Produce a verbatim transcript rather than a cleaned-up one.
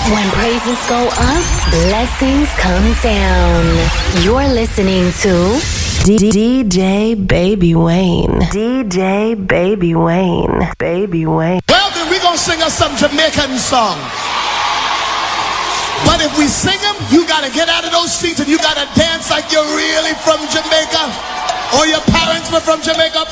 When praises go up, blessings come down. You're listening to D J Baby Wayne. D J Baby Wayne. Baby Wayne. Well, then we're going to sing us some Jamaican song. But if we sing them, you got to get out of those seats and you got to dance like you're really from Jamaica. Or your parents were from Jamaica.